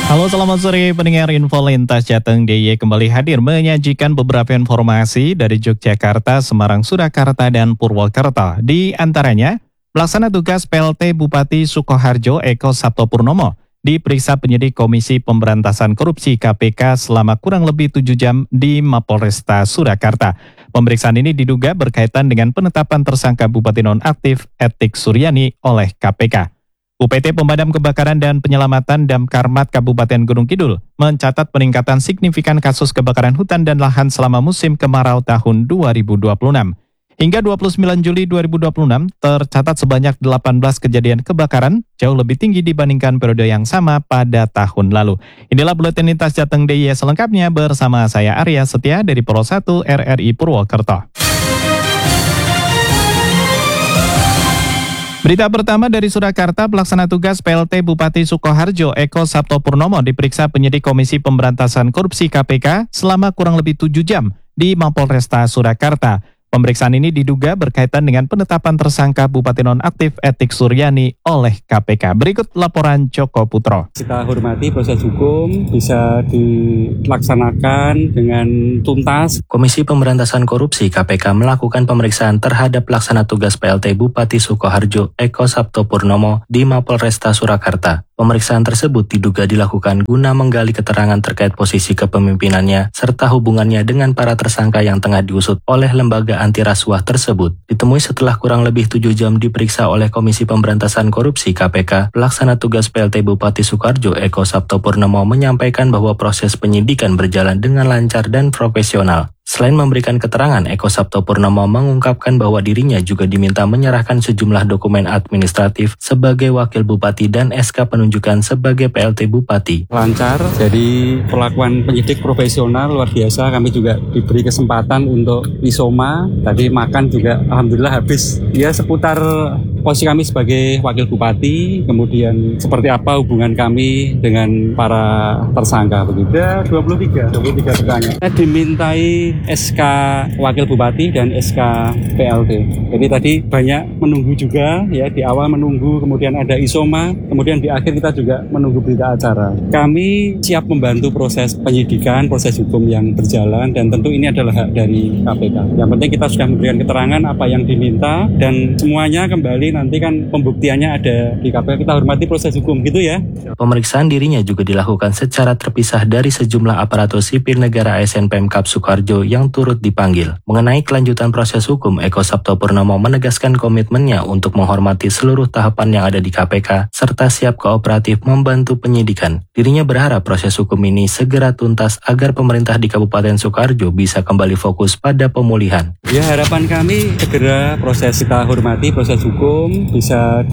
Halo, selamat sore pendengar Info Lintas Jateng DIY kembali hadir menyajikan beberapa informasi dari Yogyakarta, Semarang, Surakarta, dan Purwokerto. Di antaranya, pelaksana tugas PLT Bupati Sukoharjo Eko Sabtopurnomo diperiksa penyidik Komisi Pemberantasan Korupsi KPK selama kurang lebih 7 jam di Mapolresta Surakarta. Pemeriksaan ini diduga berkaitan dengan penetapan tersangka Bupati Nonaktif Etik Suryani oleh KPK. UPT Pemadam Kebakaran dan Penyelamatan Damkarmat Kabupaten Gunung Kidul mencatat peningkatan signifikan kasus kebakaran hutan dan lahan selama musim kemarau tahun 2026. Hingga 29 Juli 2026 tercatat sebanyak 18 kejadian kebakaran, jauh lebih tinggi dibandingkan periode yang sama pada tahun lalu. Inilah Buletin Lintas Jateng DIY selengkapnya bersama saya Arya Setia dari Pro 1 RRI Purwokerto. Berita pertama dari Surakarta, pelaksana tugas PLT Bupati Sukoharjo Eko Sabtopurnomo diperiksa penyidik Komisi Pemberantasan Korupsi KPK selama kurang lebih 7 jam di Mapolresta Surakarta. Pemeriksaan ini diduga berkaitan dengan penetapan tersangka Bupati Nonaktif Etik Suryani oleh KPK. Berikut laporan Joko Putro. Kita hormati proses hukum bisa dilaksanakan dengan tuntas. Komisi Pemberantasan Korupsi KPK melakukan pemeriksaan terhadap pelaksana tugas PLT Bupati Sukoharjo Eko Sabtopurnomo di Mapolresta Surakarta. Pemeriksaan tersebut diduga dilakukan guna menggali keterangan terkait posisi kepemimpinannya serta hubungannya dengan para tersangka yang tengah diusut oleh lembaga anti rasuah tersebut. Ditemui setelah kurang lebih 7 jam diperiksa oleh Komisi Pemberantasan Korupsi KPK, pelaksana tugas PLT Bupati Sukoharjo Eko Sabtopurnomo menyampaikan bahwa proses penyidikan berjalan dengan lancar dan profesional. Selain memberikan keterangan, Eko Sabtopurnomo mengungkapkan bahwa dirinya juga diminta menyerahkan sejumlah dokumen administratif sebagai wakil bupati dan SK penunjukan sebagai PLT Bupati. Lancar, jadi perlakuan penyidik profesional luar biasa. Kami juga diberi kesempatan untuk isoma, tadi makan juga alhamdulillah habis. Ya seputar posisi kami sebagai wakil bupati, kemudian seperti apa hubungan kami dengan para tersangka begitu. Ya 23 pertanyaan. Saya dimintai SK Wakil Bupati dan SK PLT. Jadi tadi banyak menunggu juga ya, di awal menunggu, kemudian ada isoma, kemudian di akhir kita juga menunggu berita acara. Kami siap membantu proses penyidikan, proses hukum yang berjalan, dan tentu ini adalah hak dari KPK. Yang penting kita sudah memberikan keterangan apa yang diminta, dan semuanya kembali nanti kan pembuktiannya ada di KPK. Kita hormati proses hukum gitu ya. Pemeriksaan dirinya juga dilakukan secara terpisah dari sejumlah aparatur sipil negara ASN Pemkab Sukoharjo yang turut dipanggil. Mengenai kelanjutan proses hukum, Eko Sabtopurnomo menegaskan komitmennya untuk menghormati seluruh tahapan yang ada di KPK serta siap kooperatif membantu penyidikan. Dirinya berharap proses hukum ini segera tuntas agar pemerintah di Kabupaten Sukoharjo bisa kembali fokus pada pemulihan. Ya, harapan kami segera proses, kita hormati proses hukum bisa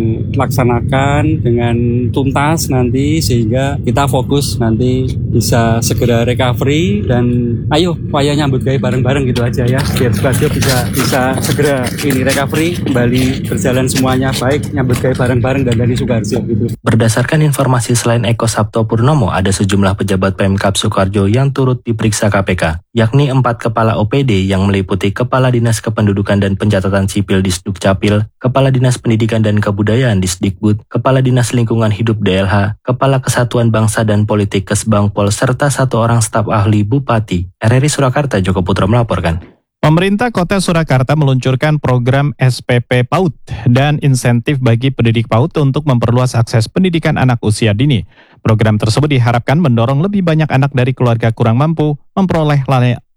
dilaksanakan dengan tuntas nanti sehingga kita fokus nanti bisa segera recovery, dan ayo upaya nyambut gaya bareng-bareng gitu aja ya, biar Sukoharjo bisa segera ini recovery, kembali berjalan semuanya baik, nyambut gaya bareng-bareng dan dari Sukoharjo gitu. Berdasarkan informasi, selain Eko Sabtopurnomo, ada sejumlah pejabat Pemkab Sukoharjo yang turut diperiksa KPK, yakni 4 kepala OPD yang meliputi Kepala Dinas Kependudukan dan Pencatatan Sipil Disdukcapil, Kepala Dinas Pendidikan dan Kebudayaan Disdikbud, Kepala Dinas Lingkungan Hidup DLH, Kepala Kesatuan Bangsa dan Politik Kesbangpol, serta 1 orang staf ahli Bupati. RRI Surakarta, Joko Putro melaporkan. Pemerintah Kota Surakarta meluncurkan program SPP PAUD dan insentif bagi pendidik PAUD untuk memperluas akses pendidikan anak usia dini. Program tersebut diharapkan mendorong lebih banyak anak dari keluarga kurang mampu memperoleh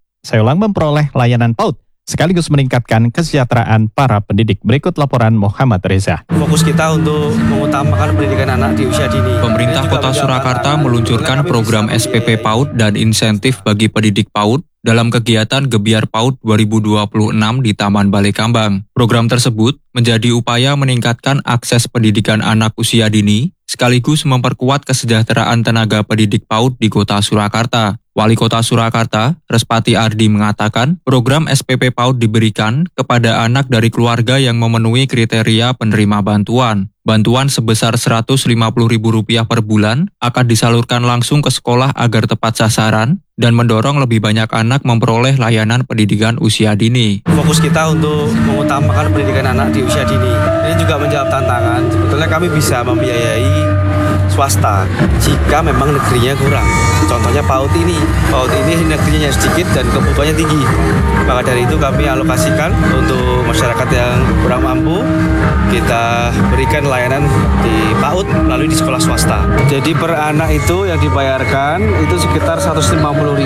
layanan PAUD, sekaligus meningkatkan kesejahteraan para pendidik. Berikut laporan Muhammad Reza. Fokus kita untuk mengutamakan pendidikan anak di usia dini. Pemerintah Kota Surakarta meluncurkan program SPP PAUD dan insentif bagi pendidik PAUD dalam kegiatan Gebiar PAUD 2026 di Taman Balai Kambang. Program tersebut menjadi upaya meningkatkan akses pendidikan anak usia dini, sekaligus memperkuat kesejahteraan tenaga pendidik PAUD di Kota Surakarta. Wali Kota Surakarta, Respati Ardi mengatakan, program SPP PAUD diberikan kepada anak dari keluarga yang memenuhi kriteria penerima bantuan. Bantuan sebesar Rp150.000 per bulan akan disalurkan langsung ke sekolah agar tepat sasaran dan mendorong lebih banyak anak memperoleh layanan pendidikan usia dini. Fokus kita untuk mengutamakan pendidikan anak di usia dini. Ini juga menjawab tantangan. Sebetulnya kami bisa membiayai swasta jika memang negerinya kurang. Contohnya PAUD ini negerinya sedikit dan kebutuhannya tinggi. Maka dari itu kami alokasikan untuk masyarakat yang kurang mampu, kita berikan layanan di PAUD melalui di sekolah swasta. Jadi per anak itu yang dibayarkan itu sekitar 150.000.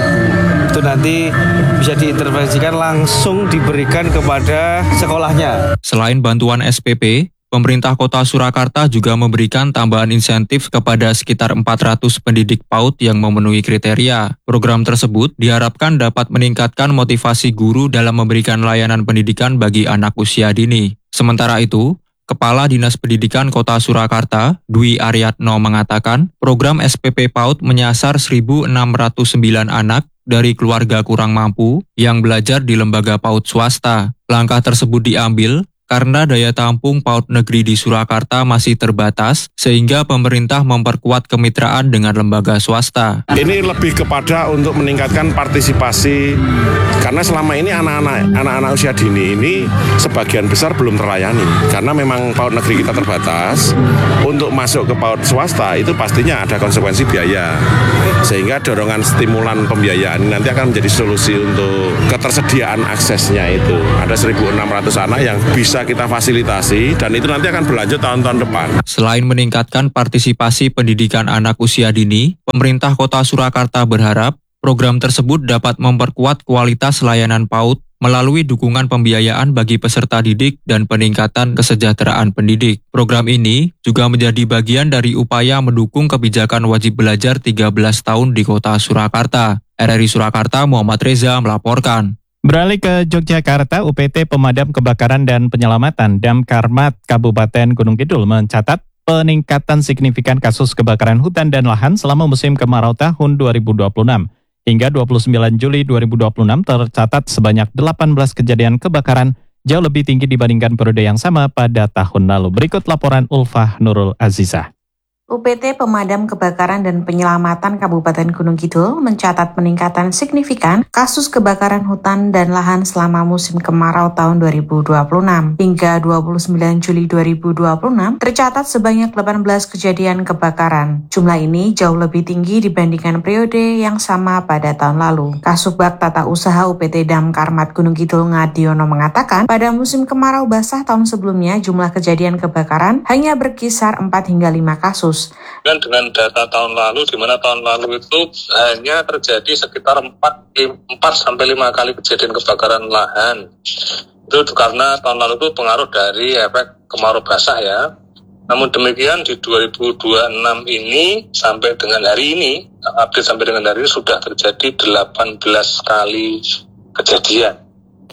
Itu nanti bisa diintervensikan langsung diberikan kepada sekolahnya. Selain bantuan SPP, pemerintah Kota Surakarta juga memberikan tambahan insentif kepada sekitar 400 pendidik PAUD yang memenuhi kriteria. Program tersebut diharapkan dapat meningkatkan motivasi guru dalam memberikan layanan pendidikan bagi anak usia dini. Sementara itu, Kepala Dinas Pendidikan Kota Surakarta, Dwi Aryatno mengatakan, program SPP PAUD menyasar 1.609 anak dari keluarga kurang mampu yang belajar di lembaga PAUD swasta. Langkah tersebut diambil karena daya tampung PAUD negeri di Surakarta masih terbatas, sehingga pemerintah memperkuat kemitraan dengan lembaga swasta. Ini lebih kepada untuk meningkatkan partisipasi, karena selama ini anak-anak usia dini ini sebagian besar belum terlayani. Karena memang PAUD negeri kita terbatas, untuk masuk ke PAUD swasta itu pastinya ada konsekuensi biaya. Sehingga dorongan stimulan pembiayaan ini nanti akan menjadi solusi untuk ketersediaan aksesnya itu. Ada 1.600 anak yang bisa kita fasilitasi dan itu nanti akan berlanjut tahun-tahun depan. Selain meningkatkan partisipasi pendidikan anak usia dini, pemerintah Kota Surakarta berharap program tersebut dapat memperkuat kualitas layanan PAUD melalui dukungan pembiayaan bagi peserta didik dan peningkatan kesejahteraan pendidik. Program ini juga menjadi bagian dari upaya mendukung kebijakan wajib belajar 13 tahun di Kota Surakarta. RRI Surakarta, Muhammad Reza melaporkan. Beralih ke Yogyakarta, UPT Pemadam Kebakaran dan Penyelamatan Damkarmat Kabupaten Gunung Kidul mencatat peningkatan signifikan kasus kebakaran hutan dan lahan selama musim kemarau tahun 2026. Hingga 29 Juli 2026 tercatat sebanyak 18 kejadian kebakaran, jauh lebih tinggi dibandingkan periode yang sama pada tahun lalu. Berikut laporan Ulfah Nurul Azizah. UPT Pemadam Kebakaran dan Penyelamatan Kabupaten Gunung Kidul mencatat peningkatan signifikan kasus kebakaran hutan dan lahan selama musim kemarau tahun 2026. Hingga 29 Juli 2026 tercatat sebanyak 18 kejadian kebakaran. Jumlah ini jauh lebih tinggi dibandingkan periode yang sama pada tahun lalu. Kasubag Tata Usaha UPT Damkarmat Gunung Kidul Ngadiono mengatakan, pada musim kemarau basah tahun sebelumnya jumlah kejadian kebakaran hanya berkisar 4 hingga 5 kasus. Dengan data tahun lalu, di mana tahun lalu itu hanya terjadi sekitar 4-5 kali kejadian kebakaran lahan. Itu karena tahun lalu itu pengaruh dari efek kemarau basah ya. Namun demikian di 2026 ini sampai dengan hari ini, update sampai dengan hari ini sudah terjadi 18 kali kejadian.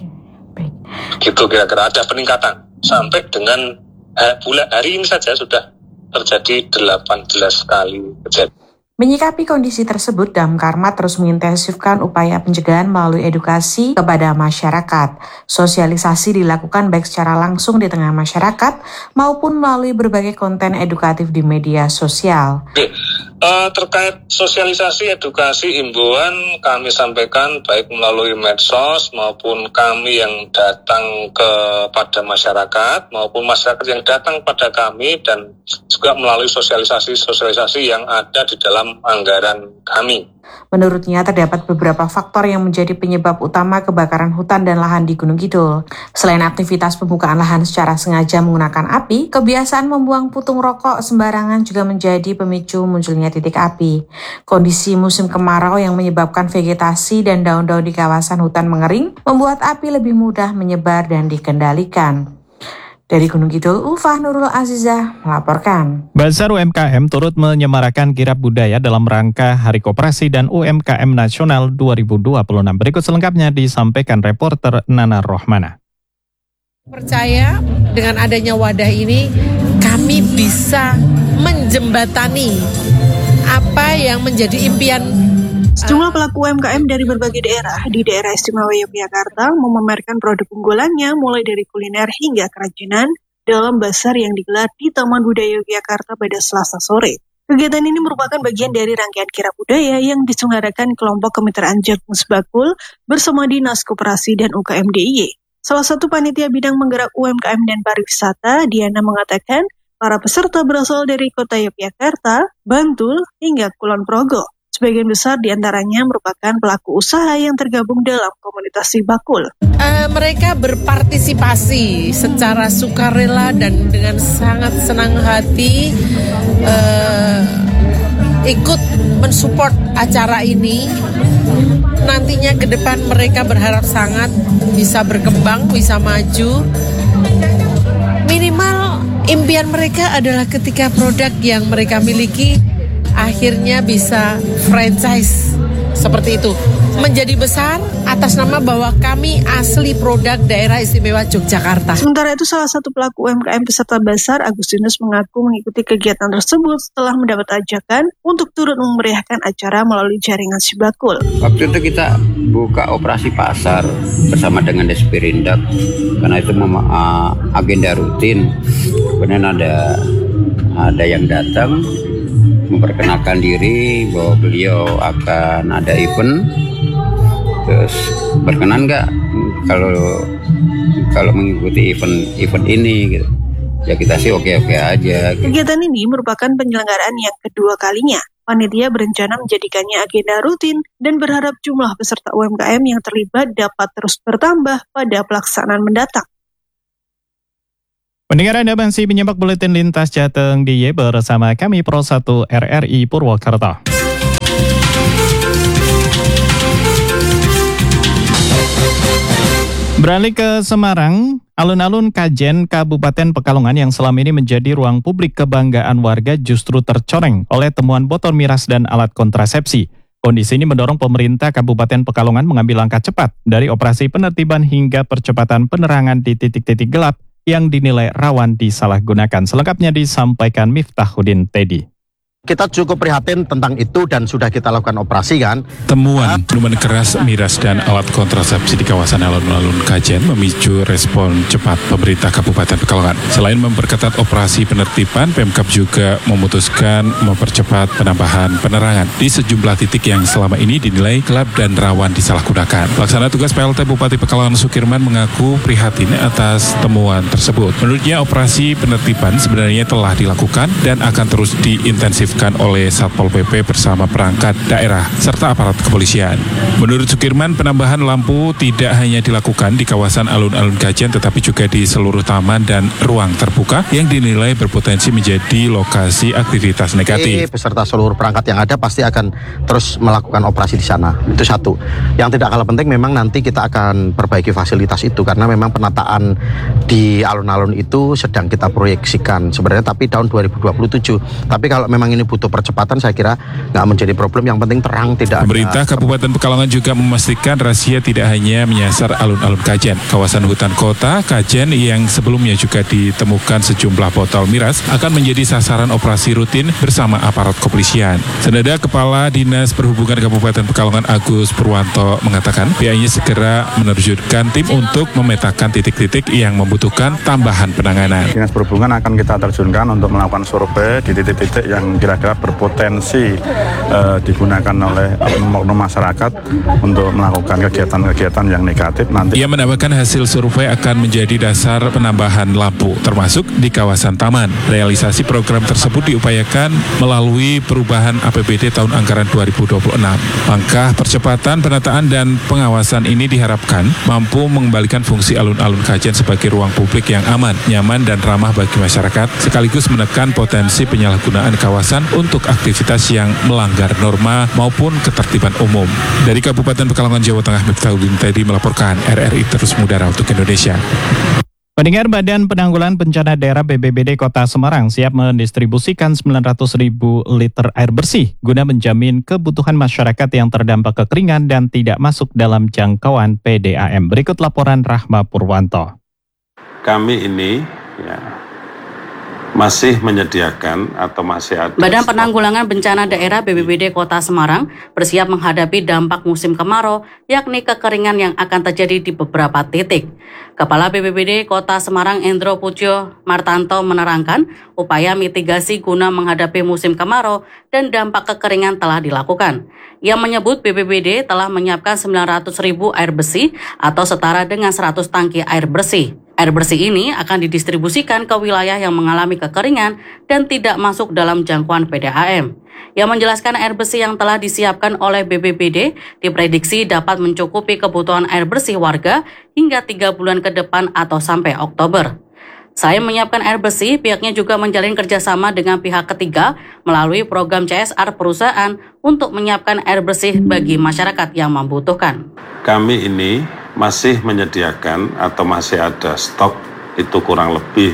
Gitu kira-kira ada peningkatan. Sampai dengan bulan hari ini saja sudah terjadi 18 kali kejadian. Menyikapi kondisi tersebut, Damkarmat terus mengintensifkan upaya pencegahan melalui edukasi kepada masyarakat. Sosialisasi dilakukan baik secara langsung di tengah masyarakat maupun melalui berbagai konten edukatif di media sosial. Terkait sosialisasi, edukasi, himbauan kami sampaikan baik melalui medsos maupun kami yang datang kepada masyarakat maupun masyarakat yang datang pada kami, dan juga melalui sosialisasi yang ada di dalam anggaran kami. Menurutnya terdapat beberapa faktor yang menjadi penyebab utama kebakaran hutan dan lahan di Gunung Kidul. Selain aktivitas pembukaan lahan secara sengaja menggunakan api, kebiasaan membuang putung rokok sembarangan juga menjadi pemicu munculnya titik api. Kondisi musim kemarau yang menyebabkan vegetasi dan daun-daun di kawasan hutan mengering membuat api lebih mudah menyebar dan dikendalikan. Dari Gunung Kidul, Ulfah Nurul Azizah melaporkan. Bazar UMKM turut menyemarakan kirab budaya dalam rangka Hari Koperasi dan UMKM Nasional 2026. Berikut selengkapnya disampaikan reporter Nana Rohmana. Percaya dengan adanya wadah ini, kami bisa menjembatani apa yang menjadi impian. Sejumlah pelaku UMKM dari berbagai daerah di daerah istimewa Yogyakarta memamerkan produk unggulannya mulai dari kuliner hingga kerajinan dalam bazar yang digelar di Taman Budaya Yogyakarta pada Selasa sore. Kegiatan ini merupakan bagian dari rangkaian kirab budaya yang diselenggarakan kelompok kemitraan Jagung Sebakul bersama Dinas Koperasi dan UKM DIY. Salah satu panitia bidang menggerak UMKM dan pariwisata, Diana, mengatakan Para peserta berasal dari kota Yogyakarta, Bantul, hingga Kulon Progo. Sebagian besar diantaranya merupakan pelaku usaha yang tergabung dalam komunitas si bakul. Mereka berpartisipasi secara sukarela dan dengan sangat senang hati ikut mensupport acara ini. Nantinya ke depan mereka berharap sangat bisa berkembang, bisa maju. Minimal impian mereka adalah ketika produk yang mereka miliki akhirnya bisa franchise seperti itu, menjadi besar atas nama bahwa kami asli produk daerah istimewa Yogyakarta. Sementara itu salah satu pelaku UMKM peserta Basar, Agustinus, mengaku mengikuti kegiatan tersebut setelah mendapat ajakan untuk turut memeriahkan acara melalui jaringan si bakul. Waktu itu kita buka operasi pasar bersama dengan Desperindak karena itu agenda rutin. Kemudian ada yang datang memperkenalkan diri bahwa beliau akan ada event, terus berkenan nggak kalau mengikuti event ini gitu. Ya kita sih oke aja. Kegiatan ini merupakan penyelenggaraan yang kedua kalinya. Panitia berencana menjadikannya agenda rutin dan berharap jumlah peserta UMKM yang terlibat dapat terus bertambah pada pelaksanaan mendatang. Pendengar, Anda masih menyimak Buletin Lintas Jateng DIY bersama kami Pro 1 RRI Purwokerto. Beralih ke Semarang, alun-alun Kajen, Kabupaten Pekalongan yang selama ini menjadi ruang publik kebanggaan warga justru tercoreng oleh temuan botol miras dan alat kontrasepsi. Kondisi ini mendorong pemerintah Kabupaten Pekalongan mengambil langkah cepat dari operasi penertiban hingga percepatan penerangan di titik-titik gelap yang dinilai rawan disalahgunakan. Selengkapnya disampaikan Miftahuddin Teddy. Kita cukup prihatin tentang itu dan sudah kita lakukan operasi kan. Temuan minuman keras, miras dan alat kontrasepsi di kawasan alun-alun Kajen memicu respon cepat pemerintah Kabupaten Pekalongan. Selain memperketat operasi penertiban, Pemkab juga memutuskan mempercepat penambahan penerangan di sejumlah titik yang selama ini dinilai gelap dan rawan disalahgunakan. Pelaksana tugas PLT Bupati Pekalongan Sukirman mengaku prihatin atas temuan tersebut. Menurutnya operasi penertiban sebenarnya telah dilakukan dan akan terus diintensifkan oleh Satpol PP bersama perangkat daerah serta aparat kepolisian. Menurut Sukirman, penambahan lampu tidak hanya dilakukan di kawasan alun-alun Kajen tetapi juga di seluruh taman dan ruang terbuka yang dinilai berpotensi menjadi lokasi aktivitas negatif. Beserta seluruh perangkat yang ada pasti akan terus melakukan operasi di sana. Itu satu. Yang tidak kalah penting memang nanti kita akan perbaiki fasilitas itu karena memang penataan di alun-alun itu sedang kita proyeksikan sebenarnya tapi tahun 2027. Tapi kalau memang ini butuh percepatan, saya kira nggak menjadi problem. Yang penting terang, tidak Pemerintah Kabupaten Pekalongan juga memastikan razia tidak hanya menyasar alun-alun Kajen. Kawasan hutan kota Kajen yang sebelumnya juga ditemukan sejumlah botol miras akan menjadi sasaran operasi rutin bersama aparat kepolisian. Senada Kepala Dinas Perhubungan Kabupaten Pekalongan Agus Purwanto mengatakan pihaknya segera menerjunkan tim untuk memetakan titik-titik yang membutuhkan tambahan penanganan. Dinas Perhubungan akan kita terjunkan untuk melakukan survei di titik-titik yang kira-kira berpotensi digunakan oleh oknum masyarakat untuk melakukan kegiatan-kegiatan yang negatif. Nanti ia menambahkan hasil survei akan menjadi dasar penambahan lampu, termasuk di kawasan taman. Realisasi program tersebut diupayakan melalui perubahan APBD tahun anggaran 2026. Langkah percepatan penataan dan pengawasan ini diharapkan mampu mengembalikan fungsi alun-alun Kajen sebagai ruang publik yang aman, nyaman, dan ramah bagi masyarakat, sekaligus menekan potensi penyalahgunaan kawasan untuk aktivitas yang melanggar norma maupun ketertiban umum. Dari Kabupaten Pekalongan, Jawa Tengah, Miftahuddin Teddy melaporkan RRI Terus Mudara untuk Indonesia. Pendengar, Badan Penanggulangan Bencana Daerah BPBD Kota Semarang siap mendistribusikan 900.000 liter air bersih guna menjamin kebutuhan masyarakat yang terdampak kekeringan dan tidak masuk dalam jangkauan PDAM. Berikut laporan Rahma Purwanto. Kami ini masih menyediakan atau masih ada. Badan Penanggulangan Bencana Daerah BPBD Kota Semarang bersiap menghadapi dampak musim kemarau, yakni kekeringan yang akan terjadi di beberapa titik. Kepala BPBD Kota Semarang Endro Pujo Martanto menerangkan upaya mitigasi guna menghadapi musim kemarau dan dampak kekeringan telah dilakukan. Ia menyebut BPBD telah menyiapkan 900.000 air bersih atau setara dengan 100 tangki air bersih. Air bersih ini akan didistribusikan ke wilayah yang mengalami kekeringan dan tidak masuk dalam jangkauan PDAM. Ia menjelaskan air bersih yang telah disiapkan oleh BPBD diprediksi dapat mencukupi kebutuhan air bersih warga hingga 3 bulan ke depan atau sampai Oktober. Selain menyiapkan air bersih, pihaknya juga menjalin kerjasama dengan pihak ketiga melalui program CSR perusahaan untuk menyiapkan air bersih bagi masyarakat yang membutuhkan. Kami ini masih menyediakan atau masih ada stok itu kurang lebih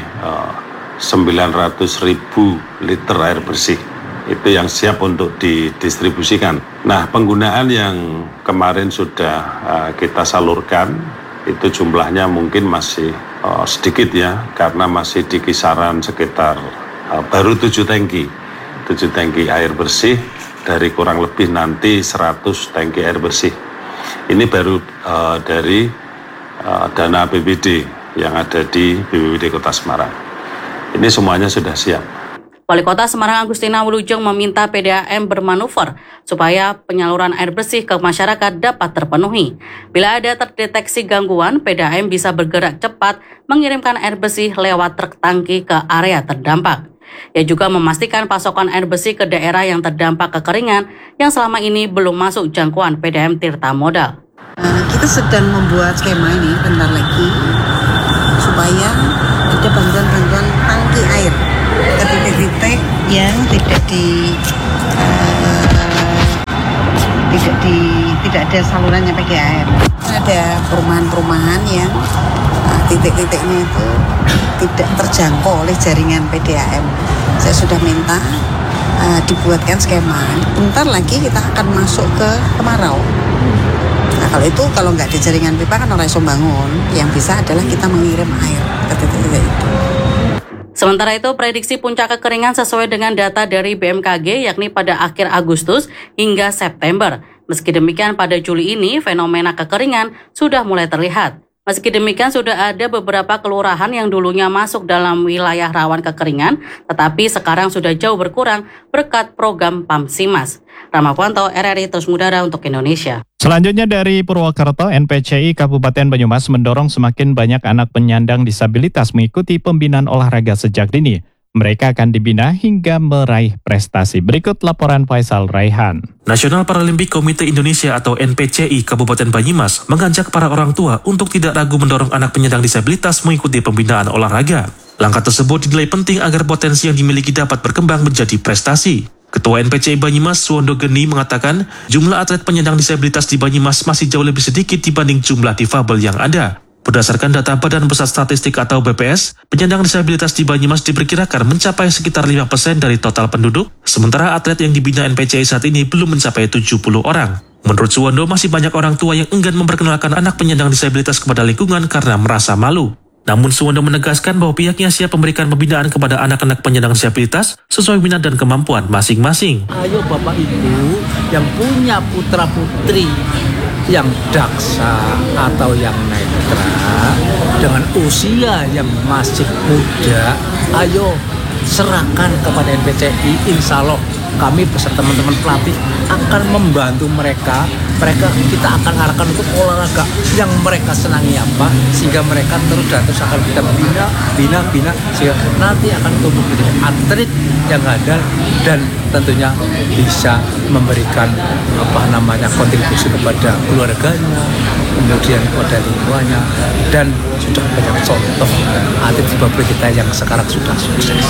900.000 liter air bersih. Itu yang siap untuk didistribusikan. Nah, penggunaan yang kemarin sudah kita salurkan itu jumlahnya mungkin masih sedikit ya, karena masih di kisaran sekitar baru 7 tangki air bersih dari kurang lebih nanti 100 tangki air bersih. Ini baru dari dana APBD yang ada di BPBD Kota Semarang. Ini semuanya sudah siap. Wali Kota Semarang Agustina Wilujeng meminta PDAM bermanuver supaya penyaluran air bersih ke masyarakat dapat terpenuhi. Bila ada terdeteksi gangguan, PDAM bisa bergerak cepat mengirimkan air bersih lewat truk tangki ke area terdampak. Ia juga memastikan pasokan air bersih ke daerah yang terdampak kekeringan yang selama ini belum masuk jangkauan PDAM Tirta Modal. Kita sedang membuat skema ini bentar lagi supaya ada bantuan-bantuan tangki air ke titik-titik yang tidak ada salurannya PDAM. Ada perumahan-perumahan yang titik-titiknya itu tidak terjangkau oleh jaringan PDAM. Saya sudah minta dibuatkan skema. Bentar lagi kita akan masuk ke kemarau. Nah, kalau nggak ada jaringan pipa kan orang iso bangun. Yang bisa adalah kita mengirim air ke titik-titik itu. Sementara itu, prediksi puncak kekeringan sesuai dengan data dari BMKG yakni pada akhir Agustus hingga September. Meski demikian, pada Juli ini fenomena kekeringan sudah mulai terlihat. Meski demikian, sudah ada beberapa kelurahan yang dulunya masuk dalam wilayah rawan kekeringan, tetapi sekarang sudah jauh berkurang berkat program Pamsimas. Ramakwanto, RRI Terus Mudara untuk Indonesia. Selanjutnya dari Purwokerto, NPCI Kabupaten Banyumas mendorong semakin banyak anak penyandang disabilitas mengikuti pembinaan olahraga sejak dini. Mereka akan dibina hingga meraih prestasi. Berikut laporan Faisal Raihan. National Paralympic Committee Indonesia atau NPCI Kabupaten Banyumas mengajak para orang tua untuk tidak ragu mendorong anak penyandang disabilitas mengikuti pembinaan olahraga. Langkah tersebut dinilai penting agar potensi yang dimiliki dapat berkembang menjadi prestasi. Ketua NPCI Banyumas, Suwondo Geni, mengatakan jumlah atlet penyandang disabilitas di Banyumas masih jauh lebih sedikit dibanding jumlah difabel yang ada. Berdasarkan data Badan Pusat Statistik atau BPS, penyandang disabilitas di Banyumas diperkirakan mencapai sekitar 5% dari total penduduk, sementara atlet yang dibina NPCI saat ini belum mencapai 70 orang. Menurut Suwondo, masih banyak orang tua yang enggan memperkenalkan anak penyandang disabilitas kepada lingkungan karena merasa malu. Namun Suwondo menegaskan bahwa pihaknya siap memberikan pembinaan kepada anak-anak penyandang disabilitas sesuai minat dan kemampuan masing-masing. Ayo Bapak Ibu yang punya putra-putri yang daksa atau yang netra dengan usia yang masih muda, ayo serahkan kepada NPCI. Insya Allah kami beserta teman-teman pelatih akan membantu mereka. Kita akan arahkan untuk olahraga yang mereka senangi apa, sehingga mereka terus akan kita bina sehingga nanti akan tumbuh menjadi atlet yang handal dan tentunya bisa memberikan kontribusi kepada keluarganya, kemudian kepada lingkungannya, dan sudah banyak contoh atlet difabel kita yang sekarang sudah sukses.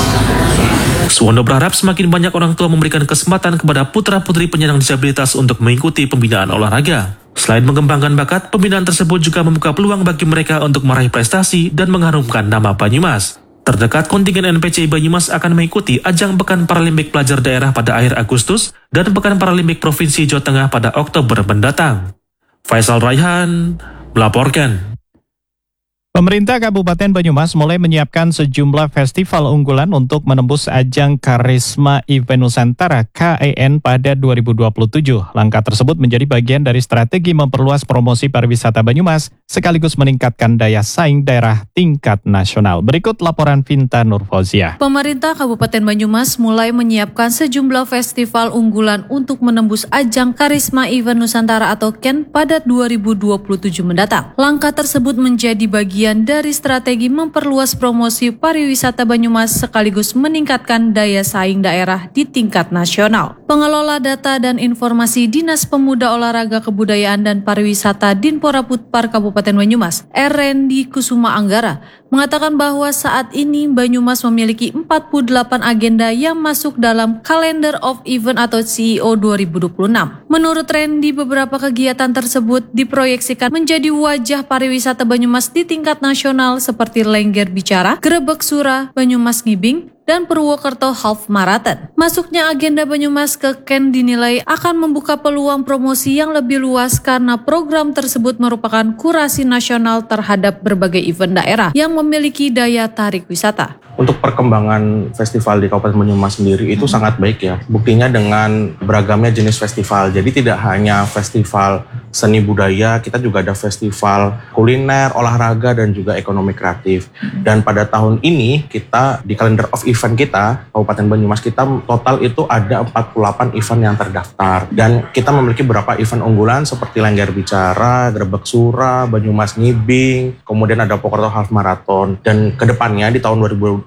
Suwondo berharap semakin banyak orang tua memberikan kesempatan kepada putra-putri penyandang disabilitas untuk mengikuti pembinaan olahraga. Selain mengembangkan bakat, pembinaan tersebut juga membuka peluang bagi mereka untuk meraih prestasi dan mengharumkan nama Banyumas. Terdekat, kontingen NPCI Banyumas akan mengikuti ajang Pekan Paralimpik Pelajar Daerah pada akhir Agustus dan Pekan Paralimpik Provinsi Jawa Tengah pada Oktober mendatang. Faisal Raihan melaporkan. Pemerintah Kabupaten Banyumas mulai menyiapkan sejumlah festival unggulan untuk menembus ajang Karisma Event Nusantara KEN pada 2027. Langkah tersebut menjadi bagian dari strategi memperluas promosi pariwisata Banyumas sekaligus meningkatkan daya saing daerah tingkat nasional. Berikut laporan Vinta Nurfauzia. Pemerintah Kabupaten Banyumas mulai menyiapkan sejumlah festival unggulan untuk menembus ajang Karisma Event Nusantara atau KEN pada 2027 mendatang. Langkah tersebut menjadi bagian bagian dari strategi memperluas promosi pariwisata Banyumas sekaligus meningkatkan daya saing daerah di tingkat nasional. Pengelola Data dan Informasi Dinas Pemuda Olahraga Kebudayaan dan Pariwisata Dinpora Putpar Kabupaten Banyumas, Rendi Kusuma Anggara, mengatakan bahwa saat ini Banyumas memiliki 48 agenda yang masuk dalam Calendar of Event atau CEO 2026. Menurut Rendi, beberapa kegiatan tersebut diproyeksikan menjadi wajah pariwisata Banyumas di tingkat nasional seperti Lengger Bicara, Grebek Sura, Banyumas Ngibing, dan Purwokerto Half Marathon. Masuknya agenda Banyumas ke KEN dinilai akan membuka peluang promosi yang lebih luas karena program tersebut merupakan kurasi nasional terhadap berbagai event daerah yang memiliki daya tarik wisata. Untuk perkembangan festival di Kabupaten Banyumas sendiri itu sangat baik ya. Buktinya dengan beragamnya jenis festival. Jadi tidak hanya festival seni budaya, kita juga ada festival kuliner, olahraga, dan juga ekonomi kreatif. Dan pada tahun ini kita di Calendar of Event kita, Kabupaten Banyumas kita total itu ada 48 event yang terdaftar. Dan kita memiliki beberapa event unggulan seperti Lengger Bicara, Grebek Sura, Banyumas Ngibing, kemudian ada Purwokerto Half Marathon. Dan kedepannya di tahun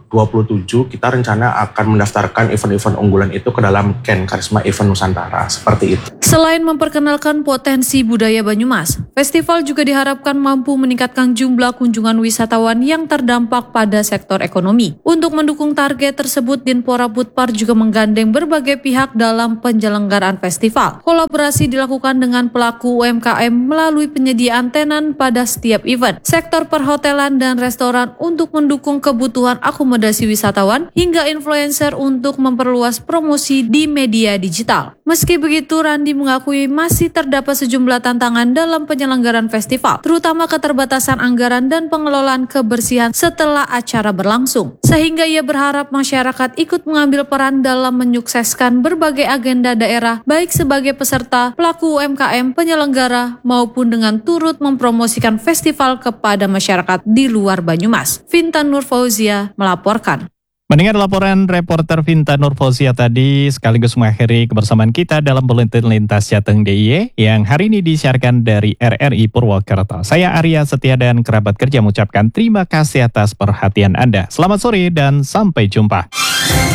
2027 kita rencana akan mendaftarkan event-event unggulan itu ke dalam KEN Karisma Event Nusantara, seperti itu. Selain memperkenalkan potensi budaya Banyumas, festival juga diharapkan mampu meningkatkan jumlah kunjungan wisatawan yang terdampak pada sektor ekonomi. Untuk mendukung target tersebut, Dinpora Putpar juga menggandeng berbagai pihak dalam penyelenggaraan festival. Kolaborasi dilakukan dengan pelaku UMKM melalui penyediaan tenan pada setiap event, sektor perhotelan dan restoran untuk mendukung kebutuhan akomodasi wisatawan, hingga influencer untuk memperluas promosi di media digital. Meski begitu, Randi mengakui masih terdapat sejumlah tantangan dalam penyelenggaraan festival, terutama keterbatasan anggaran dan pengelolaan kebersihan setelah acara berlangsung. Sehingga ia berharap masyarakat ikut mengambil peran dalam menyukseskan berbagai agenda daerah, baik sebagai peserta, pelaku UMKM, penyelenggara, maupun dengan turut mempromosikan festival kepada masyarakat di luar Banyumas. Vintan Nurfauzia melaporkan. Mendengar laporan reporter Vinta Nurfauzia tadi, sekaligus mengakhiri kebersamaan kita dalam Buletin Lintas Jateng DIY yang hari ini disiarkan dari RRI Purwokerto. Saya Arya Setia dan kerabat kerja mengucapkan terima kasih atas perhatian Anda. Selamat sore dan sampai jumpa.